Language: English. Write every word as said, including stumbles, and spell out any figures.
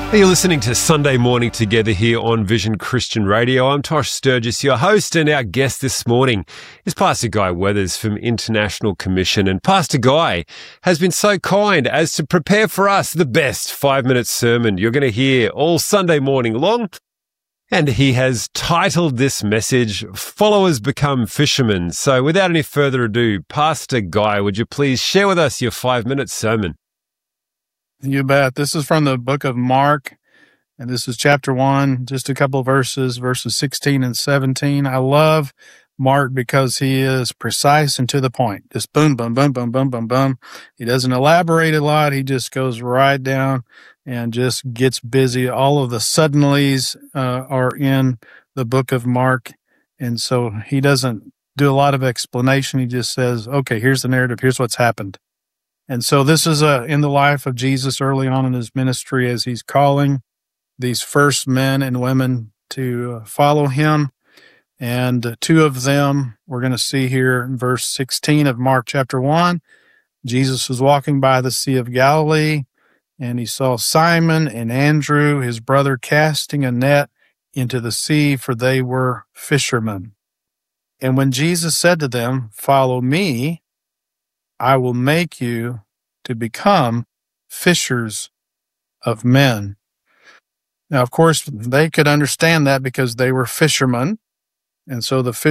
You're listening to Sunday Morning Together here on Vision Christian Radio. I'm Tosh Sturgis, your host, and our guest this morning is Pastor Guy Weathers from International Commission. And Pastor Guy has been so kind as to prepare for us the best five-minute sermon you're going to hear all Sunday morning long. And he has titled this message, Followers Become Fishermen. So without any further ado, Pastor Guy, would you please share with us your five-minute sermon? You bet. This is from the book of Mark, and this is chapter one, just a couple of verses, verses sixteen and seventeen. I love Mark because he is precise and to the point. Just boom, boom, boom, boom, boom, boom, boom. He doesn't elaborate a lot. He just goes right down and just gets busy. All of the suddenlies uh, are in the book of Mark, and so he doesn't do a lot of explanation. He just says, okay, here's the narrative. Here's what's happened. And so this is uh, in the life of Jesus early on in his ministry as he's calling these first men and women to uh, follow him. And uh, two of them we're going to see here in verse sixteen of Mark chapter one. Jesus was walking by the Sea of Galilee, and he saw Simon and Andrew, his brother, casting a net into the sea, for they were fishermen. And when Jesus said to them, "Follow me, I will make you to become fishers of men." Now, of course, they could understand that because they were fishermen. And so the fish